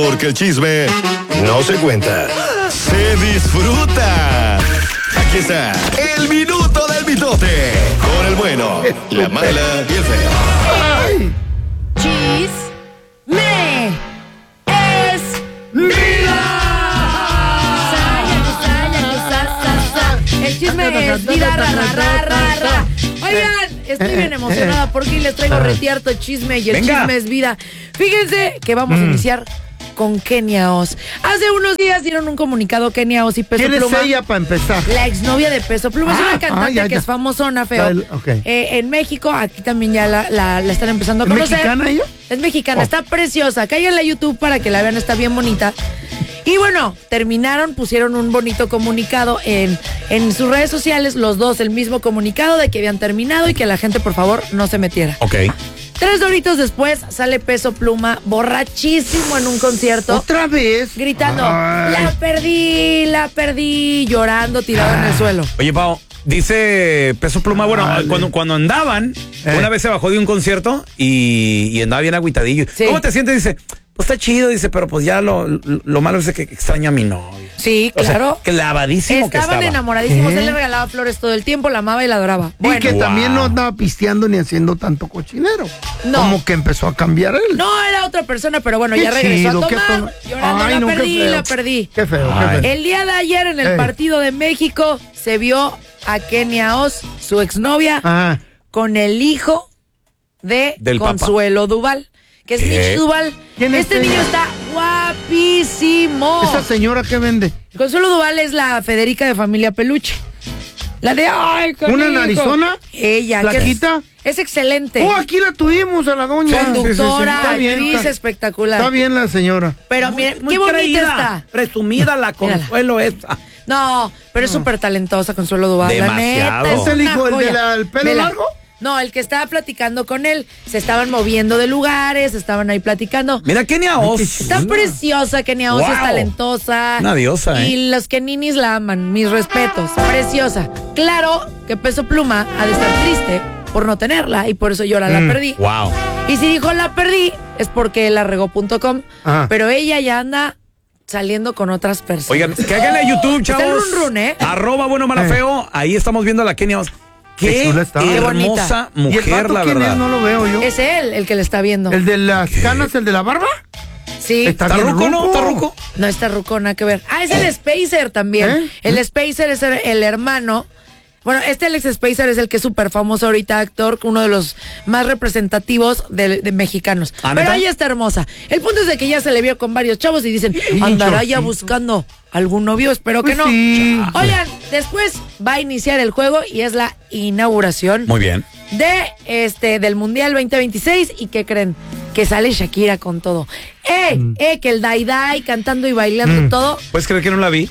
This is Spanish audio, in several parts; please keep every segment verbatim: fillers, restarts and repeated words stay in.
Porque el chisme no se cuenta, se disfruta. Aquí está el minuto del mitote. Con el bueno, la mala y el feo. Ay. Chisme es vida. El chisme es vida, ra, ra, ra, ra, ra. Oigan, estoy bien emocionada porque les traigo retierto chisme y el Venga. chisme es vida. Fíjense que vamos mm. a iniciar con Kenia Oz. Hace unos días dieron un comunicado Kenia Oz y Peso ¿Quién Pluma. es ella para empezar? La exnovia de Peso Pluma. Ah, es una cantante ah, ya, que ya. es famosona, feo. El, okay. eh, en México, aquí también ya la, la, la están empezando a conocer. ¿Es mexicana ella? Es mexicana, oh. está preciosa. Cáiganle a YouTube para que la vean, está bien bonita. Y bueno, terminaron, pusieron un bonito comunicado en, en sus redes sociales, los dos, el mismo comunicado de que habían terminado y que la gente, por favor, no se metiera. Ok. Tres doritos después sale Peso Pluma borrachísimo en un concierto. ¿Otra vez? Gritando, Ay. la perdí, la perdí, llorando, tirado ah. en el suelo. Oye, Pao, dice Peso Pluma, bueno, vale. cuando, cuando andaban, eh. una vez se bajó de un concierto y, y andaba bien agüitadillo. Sí. ¿Cómo te sientes? Dice, pues está chido, dice, pero pues ya lo, lo malo es que extraña a mi novio. Sí, claro. O sea, clavadísimo que estaba. Estaban enamoradísimos, ¿Eh? Él le regalaba flores todo el tiempo, la amaba y la adoraba. Y bueno, que wow. también no andaba pisteando ni haciendo tanto cochinero. No. Como que empezó a cambiar él. No, era otra persona, pero bueno, qué ya regresó chido, a tomar, qué llorando, Ay, la no, perdí, la perdí. Qué feo, qué feo. El día de ayer en el Ey. partido de México se vio a Kenia Oz, su exnovia, Ajá. con el hijo de Del Consuelo papá. Duval, que es ¿Qué? Mitch Duval. ¿Quién este es niño ella? está guapísimo. ¿Esa señora qué vende? Consuelo Duval es la Federica de Familia Peluche. La de ay, ¿Una narizona? Ella, ¿Flaquita? Es, es excelente. Oh, aquí la tuvimos a la doña. Conductora, sí, sí, sí. Está bien, actriz está, espectacular. Está bien la señora. Pero miren, muy qué bonita creída, está. Presumida la Consuelo esa. No, pero es súper talentosa Consuelo Duval. Demasiado. La neta, ¿Es el hijo, el del de pelo Vela. largo? No, el que estaba platicando con él. Se estaban moviendo de lugares, estaban ahí platicando. Mira, Kenia Oz. Está preciosa, Kenia Oz, Wow. es talentosa. Una diosa, ¿eh? Y los Keninis la aman, mis respetos. Preciosa. Claro que Peso Pluma ha de estar triste por no tenerla y por eso llora, mm. la perdí. Wow. Y si dijo la perdí, es porque la regó punto com. Pero ella ya anda saliendo con otras personas. Oigan, que hagan a YouTube, chavos. Está el run run, ¿eh? Arroba bueno mala feo. Ahí estamos viendo a la Kenia Oz. Qué, Qué hermosa ¿Y el mujer, vato la quién verdad. Es? No lo veo yo. Es él el que le está viendo. ¿El de las ¿Qué? canas, el de la barba? Sí. ¿Está, ¿Está ruco, no? ¿Está ruco? No está ruco, nada que ver. Ah, es el Spacer también. ¿Eh? El Spacer es el, el hermano. Bueno, este Alex Spacer es el que es súper famoso ahorita, actor, uno de los más representativos de, de mexicanos. ¿Ah, Pero neta? ella está hermosa. El punto es de que ya se le vio con varios chavos y dicen, andará ya buscando algún novio, espero pues que no. Sí. Oigan, después va a iniciar el juego y es la inauguración Muy bien. de este del Mundial veinte veintiséis. ¿Y qué creen? Que sale Shakira con todo. ¡Eh! Mm. ¡Eh! Que el Dai Dai cantando y bailando Mm. todo. ¿Puedes creer que no la vi?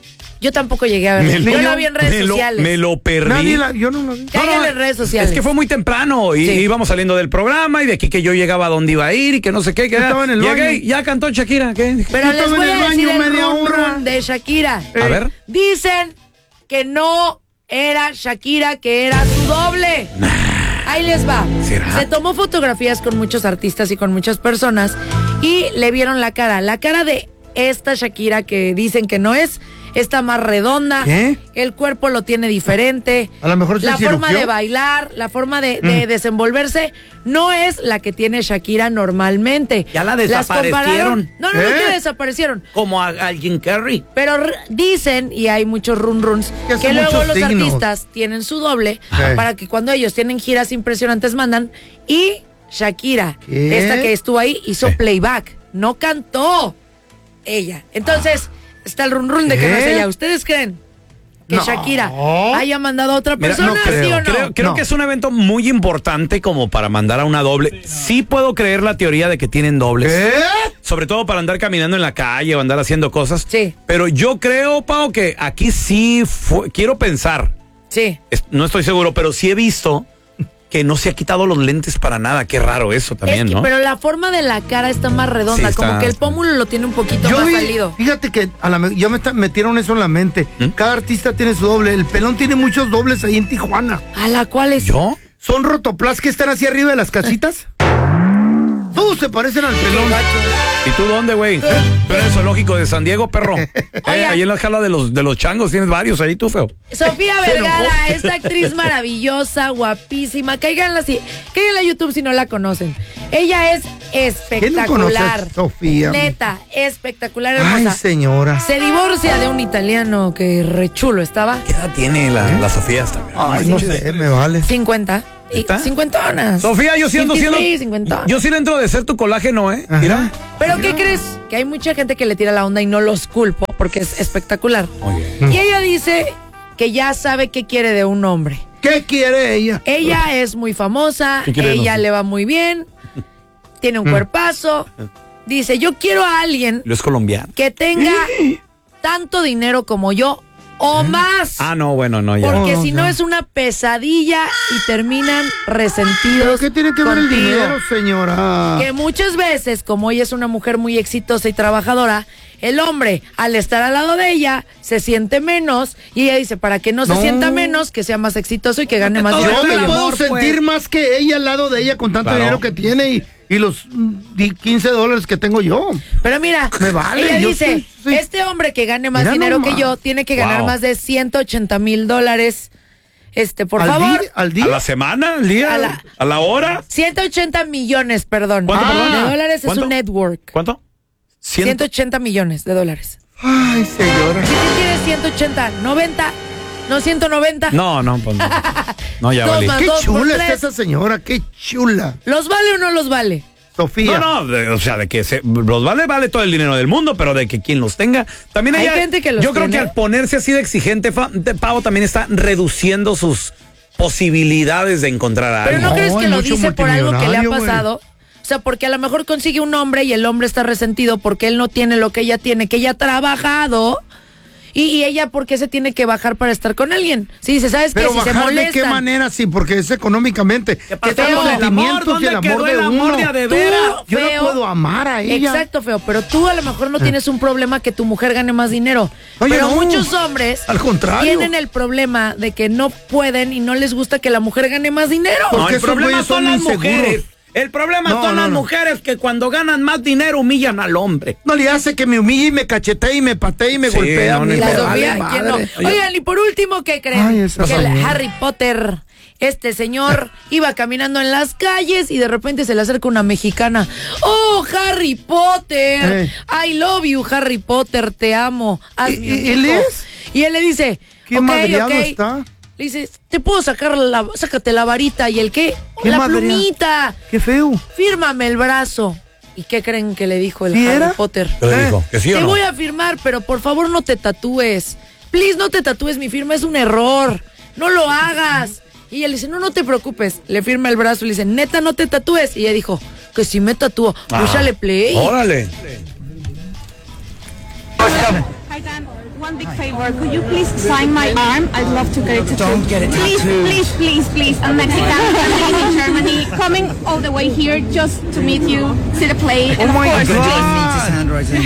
Yo tampoco llegué a ver. Yo la vi en redes me lo, sociales. Me lo perdí. Nadie la, yo no la vi. Cáiganle No, no, en redes sociales. Es que fue muy temprano y Sí. íbamos saliendo del programa y de aquí que yo llegaba a donde iba a ir y que no sé qué. Que Yo estaba en el llegué baño. y ya cantó Shakira. ¿Qué? Pero Yo les estaba voy en a el decir baño el media run hora. run de Shakira. A ver. Dicen que no era Shakira, que era su doble. Ahí les va. ¿Será? Se tomó fotografías con muchos artistas y con muchas personas y le vieron la cara. La cara de esta Shakira que dicen que no es, está más redonda. ¿Qué? El cuerpo lo tiene diferente. A lo mejor se La forma cirugió. de bailar, la forma de, de Mm. desenvolverse no es la que tiene Shakira normalmente. Ya la Las desaparecieron. compararon- No, no, no, ¿Eh? que desaparecieron. Como a, a Jim Carrey. Pero r- dicen, y hay muchos run runs, Que que, son luego muchos los signos. artistas tienen su doble Sí. para que cuando ellos tienen giras impresionantes mandan. Y Shakira, ¿Qué? esta que estuvo ahí, hizo Sí. playback, no cantó ella. Entonces, está el run run de que ¿Qué? no es ella. ¿Ustedes creen que No. Shakira haya mandado a otra Mira, persona, no sí creo. o no? Creo, creo No. que es un evento muy importante como para mandar a una doble. Sí puedo creer la teoría de que tienen dobles. ¿Eh? Sobre todo para andar caminando en la calle o andar haciendo cosas. Sí. Pero yo creo, Pao, que aquí sí fue, quiero pensar, Sí. es- no estoy seguro, pero sí he visto que no se ha quitado los lentes para nada. Qué raro eso también, Es que- ¿no? Pero la forma de la cara está más redonda, Sí, está- como que el pómulo lo tiene un poquito Yo más vi- salido. fíjate que a la, me- ya me está- metieron eso en la mente. ¿Mm? Cada artista tiene su doble. El pelón tiene muchos dobles ahí en Tijuana. ¿A la cual es? ¿Yo? Son rotoplas que están así arriba de las casitas. Todos se parecen al pelón. ¿Y tú dónde, güey? Tú eres el zoológico de San Diego, perro. Eh, ahí en la jala de los, de los changos tienes varios ahí, tú, feo. Sofía Vergara, esta actriz maravillosa, guapísima. Cáiganla así, cáiganla a YouTube si no la conocen. Ella es espectacular. No Sofía. Neta, espectacular, hermosa. Ay, señora. Se divorcia de un italiano que re chulo estaba. ¿Qué edad tiene la, la Sofía esta? Ay, no sé, me vale. cincuenta. Y cincuentonas. Sofía, yo siendo siendo. cincuenta. Yo sí le entro de ser tu colágeno, ¿eh? Ajá. Mira. Pero ¿qué crees? Que hay mucha gente que le tira la onda y no los culpo porque es espectacular. Okay. Y ella dice que ya sabe qué quiere de un hombre. ¿Qué quiere ella? Ella es muy famosa, ella le va muy bien, tiene un mm. cuerpazo. Dice, yo quiero a alguien Lo es colombiano. que tenga tanto dinero como yo o más. Ah, no, bueno, no, ya. Porque no, si no ya. es una pesadilla y terminan resentidos. ¿Pero qué tiene que ver el contigo? dinero, señora? Que muchas veces, como ella es una mujer muy exitosa y trabajadora, el hombre, al estar al lado de ella, se siente menos. Y ella dice, para que no se No. sienta menos, que sea más exitoso y que gane más dinero Yo que me yo. puedo sentir más que ella al lado de ella con tanto Claro. dinero que tiene y, y los mm, quince dólares que tengo yo. Pero mira, Me vale, ella yo dice, sí, sí. este hombre que gane más Mira dinero nomás. que yo, tiene que ganar Wow. más de ciento ochenta mil dólares. Este, por ¿Al favor. día? ¿Al día? ¿A la semana? ¿Al día? A ¿A la- la, hora? ciento ochenta millones, perdón. ¿Cuánto, Ah, perdón? de dólares ¿Cuánto? es un network. ¿Cuánto? Cien- ciento ochenta millones de dólares. Ay, señora. Si tú tienes ciento ochenta, noventa, no ciento noventa. No, no, pues no. No, ya Dos valí. más. Qué dos por chula está tres. esa señora, qué chula. ¿Los vale o no los vale? Sofía. No, no, de- o sea, de que se, los vale, vale todo el dinero del mundo, pero de que quien los tenga, también Hay ella- gente que los yo creo tiene. que al ponerse así de exigente, fa- de Pavo también está reduciendo sus posibilidades de encontrar a Pero alguien. ¿no crees No, que hay lo mucho dice por algo que le ha multimillonario, güey. pasado? O sea, porque a lo mejor consigue un hombre y el hombre está resentido porque él no tiene lo que ella tiene, que ella ha trabajado. Y, y ella, ¿por qué se tiene que bajar para estar con alguien? Si dice, ¿sabes qué? Pero Si se bajar de qué molestan. manera, sí, porque es económicamente. ¿Qué pasó tal los con el amor? sentimientos y ¿Dónde el amor quedó de el amor uno? de a de Tú, veras? Yo no feo. puedo amar a ella. Exacto, feo, pero tú a lo mejor no tienes un problema que tu mujer gane más dinero. Oye, pero no. muchos hombres Al contrario. tienen el problema de que no pueden y no les gusta que la mujer gane más dinero. Porque No, el esos problema güeyes son son las inseguros. mujeres. El problema No, son no, las no. mujeres que cuando ganan más dinero humillan al hombre. No le hace que me humille y me cachetee y me patee y me Sí, golpea. no, a mí, ni La me pedo. Sofía, vale ¿quién no? madre. Oigan, y por último, ¿qué creen? Ay, esa que el señora. Harry Potter, este señor, iba caminando en las calles y de repente se le acerca una mexicana. ¡Oh, Harry Potter! I love you, Harry Potter, te amo. Hazme ¿Y- un y él hijo". es? Y él le dice, Qué ok, madreado ok. está. Le dice, te puedo sacar la, sácate la varita. ¿Y el qué? ¿Qué la madreado? plumita. Qué feo. Fírmame el brazo. ¿Y qué creen que le dijo el ¿Sí Harry era? Potter? ¿Qué le Eh, dijo? ¿Que sí o Te no? voy a firmar, pero por favor no te tatúes. Please, no te tatúes, mi firma es un error. No lo hagas. Y ella le dice, no, no te preocupes. Le firma el brazo y le dice, neta, no te tatúes. Y ella dijo, que si me tatúo, púchale play. Órale. Hi Dan, one big favor. Could you please sign my arm? I'd love to get it tattooed. Don't get it Please, tattooed. please, please, please. I'm Mexican. I'm living in Germany. Coming all the way here just to meet you, see the play, and of my course, God. please.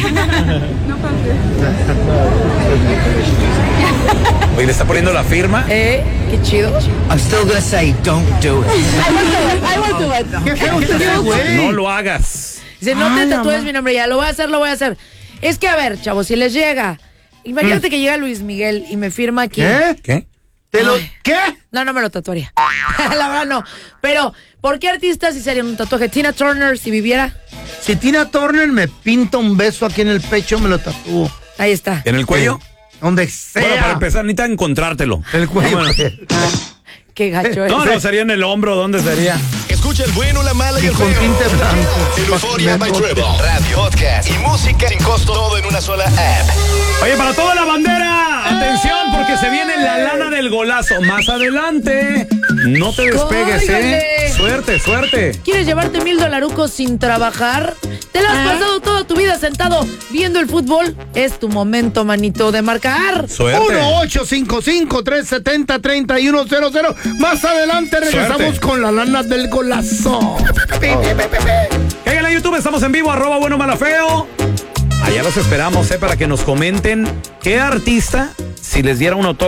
Oye, le está poniendo la firma. Eh, qué chido. I'm still gonna say, don't do it. I will do it. I will do it. Qué feo está ese güey. No lo hagas. Dice, no Ay, te tatúes, mamá. mi nombre, ya lo voy a hacer, lo voy a hacer. Es que, a ver, chavos, si les llega, imagínate que llega Luis Miguel y me firma aquí. ¿Qué? ¿Qué? ¿Te lo, Ay. ¿Qué? No, no me lo tatuaría. La verdad no. Pero, ¿por qué artistas si serían un tatuaje? Tina Turner, si viviera. Si Tina Turner me pinta un beso aquí en el pecho, me lo tatúo. Ahí está. ¿En el cuello? Donde sea. Bueno, para empezar, necesita encontrártelo. El cuello. Bueno. Qué gacho es. No, no, sería en el hombro. ¿Dónde sería? Escucha el bueno, la mala y el Con feo. tinte blanco. En Euforia by Me- Treble. Radio, podcast y música sin costo. Todo en una sola app. Oye, para toda la bandera, atención, porque se viene la lana del golazo. Más adelante, no te despegues, ¿eh? Óigale. Suerte, suerte. ¿Quieres llevarte mil dolarucos sin trabajar? ¿Te la has pasado toda tu vida sentado viendo el fútbol? Es tu momento, manito, de marcar. Suerte. uno ocho cinco cinco, tres siete cero, tres uno cero cero. Más adelante regresamos Suerte. con la lana del golazo. Caigan a YouTube, estamos en vivo, arroba bueno, mala, feo. Allá los esperamos, ¿eh? Para que nos comenten qué artista, si les diera un autógrafo,